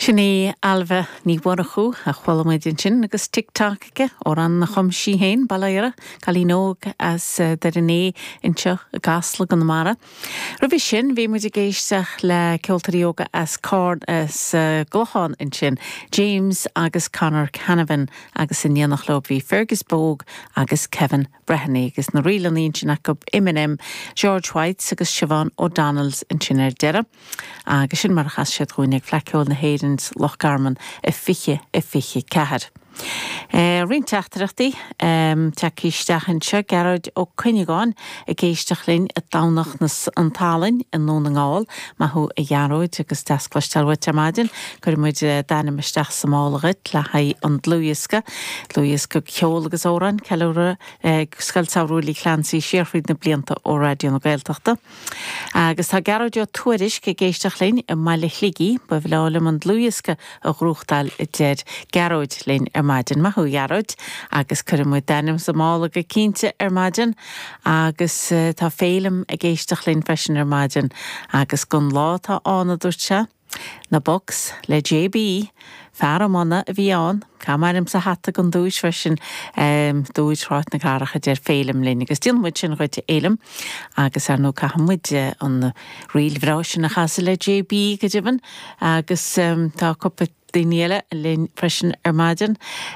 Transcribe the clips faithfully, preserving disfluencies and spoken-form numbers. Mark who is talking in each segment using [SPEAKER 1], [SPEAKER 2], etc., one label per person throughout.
[SPEAKER 1] Sinné alva ní warachú a chhuilamid sin agus tiktáke ó an na chumsí héin bailire chalíóg as deriné inse a gasla gan mara. Rubí sin bhí muidir géisteach le ceoltaríoga as card as gluchan in sin James agus Conor Canavan agus in Nianachlob hí Fergus Bóg agus Kevin Breheny agus na rilanín sin ac Eminem George White agus Siobhan O'Donnells in sin ar dera agus sin mar chas siad chuinnig fleiciúil na héidir Loch Garman a fiche a fiche cehad. Uh, Rin teachtarachtaí um, te cíisteachan se garad ó cynnigáin a géisteach linn a dánach na an talin in nó na ngáil ma hu a dhearóid agus tasclaistalhaid temadin gur muid dána meisteach sa málagad le haid an dlúiasca dlúiasca ceol agus óran ceúra uh, scailtáhrúlí chlansaí siarfrid na blianta ó radio na Gaeltachta agus tá garad ó tuairis go géisteach linn a maile chligi ba bhlálam an dlúiasca a grúchtal i déad garad linn ar maidin ma hu jarod agus cyrmwyd denim sa mála go cínte ar maidin agus uh, tá félim a géisteach linn fesin ar maidin agus gon lá tá ána dúirte na box le J B fear amana a bhí an Camarim sa hatta gon dúis fesin um, dúis ráit na cáracha déir félim linn agus dílmuid sin chuid élim agus ar nó cahammuid an riil bhrásin na chasa le J B go diban agus um, tá coppa Daniela linn freisin ar maidin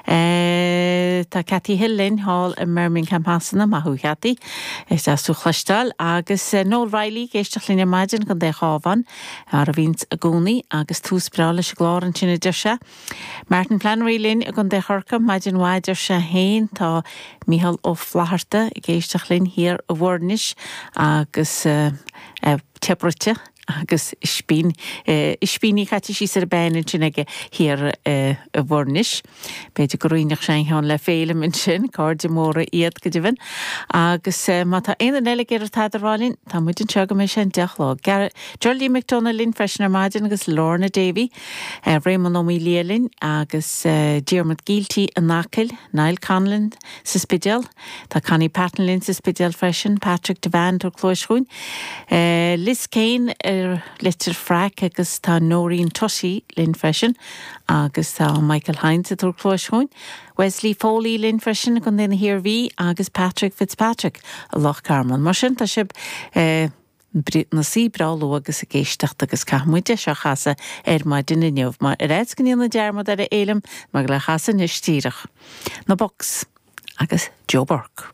[SPEAKER 1] uh, tá Cathy Hill linn hall in Birmingham Hassanna ma hu Cathy is a sú chlastal agus uh, Noel Riley géisteach linn ar maidin gan dé chávan ar a víns a gúni agus tús brála se gláran sinna dirse Martin Flannery linn a gan dé chorca maidin waidir se héin tá Míhal ó Flaharta géisteach linn hir a Warnish agus uh, uh, tebrute agus ispín uh, ispíní chatte sí ar beinin sin aige hir uh, a bhórnis. Beidir goríneach sein hán le félim in sin, cárde móra iad go dibin. Agus uh, má tá éan eile géir taidirrálinn, tá muidin teaga mé sin deachlá. Jolly McDonald linn freisin ar maidin agus Lorna Davy, uh, Raymond O'Melia linn agus uh, Diarmid Gilty a Nacail, Niall Conlon sa Spidel, tá Connie Patton linn sa Spidel freisin, Patrick Devan tar Clóisrún, uh, Liz Kane ar litir frac agus tá Noreen Tushy linn freisin agus tá Michael Hines a tar Clóisrún, Wesley Foley linn freisin gon déna hir bhí agus Patrick Fitzpatrick a Loch Garman. Mar sin tá sib uh, na sí bráló agus a géisteach agus camuide se chasa ar maidin inniuh mar a réid gan na dearmad ar a élim mar le chasa níos tíirech. Na box agus Joe Burke.